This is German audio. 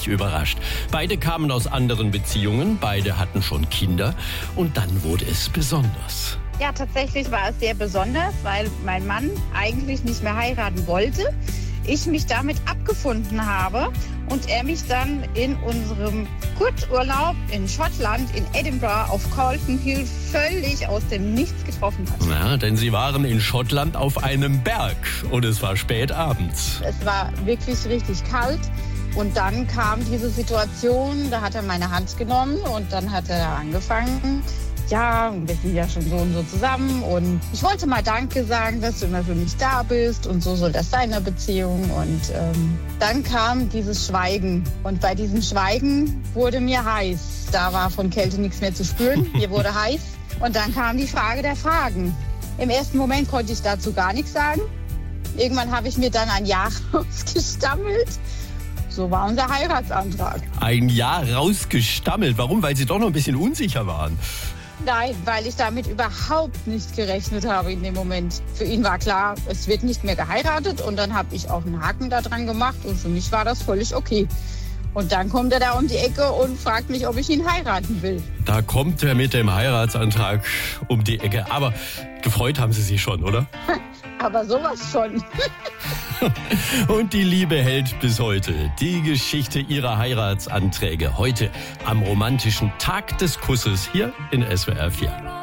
ziemlich überrascht. Beide kamen aus anderen Beziehungen, beide hatten schon Kinder und dann wurde es besonders. Ja, tatsächlich war es sehr besonders, weil mein Mann eigentlich nicht mehr heiraten wollte. Ich mich damit abgefunden habe und er mich dann in unserem Kurzurlaub in Schottland, in Edinburgh auf Calton Hill völlig aus dem Nichts getroffen hat. Ja, denn sie waren in Schottland auf einem Berg und es war spät abends. Es war wirklich richtig kalt und dann kam diese Situation, da hat er meine Hand genommen und dann hat er angefangen. Ja, wir sind ja schon so und so zusammen und ich wollte mal Danke sagen, dass du immer für mich da bist und so soll das sein in der Beziehung. Und dann kam dieses Schweigen und bei diesem Schweigen wurde mir heiß. Da war von Kälte nichts mehr zu spüren, mir wurde heiß und dann kam die Frage der Fragen. Im ersten Moment konnte ich dazu gar nichts sagen. Irgendwann habe ich mir dann ein Ja rausgestammelt. So war unser Heiratsantrag. Ein Ja rausgestammelt. Warum? Weil sie doch noch ein bisschen unsicher waren. Nein, weil ich damit überhaupt nicht gerechnet habe in dem Moment. Für ihn war klar, es wird nicht mehr geheiratet und dann habe ich auch einen Haken da dran gemacht und für mich war das völlig okay. Und dann kommt er da um die Ecke und fragt mich, ob ich ihn heiraten will. Da kommt er mit dem Heiratsantrag um die Ecke. Aber gefreut haben Sie sich schon, oder? Aber sowas schon. Und die Liebe hält bis heute. Die Geschichte ihrer Heiratsanträge heute am romantischen Tag des Kusses hier in SWR 4.